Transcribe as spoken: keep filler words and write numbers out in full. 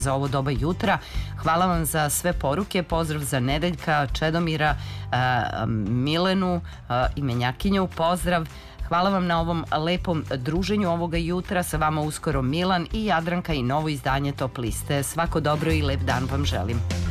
za ovo doba jutra. Hvala vam za sve poruke. Pozdrav za Nedeljka, Čedomira, Milenu, imenjakinju. Pozdrav. Hvala vam na ovom lepom druženju ovoga jutra. Sa vama uskoro Milan i Jadranka i novo izdanje Top liste. Svako dobro i lep dan vam želim.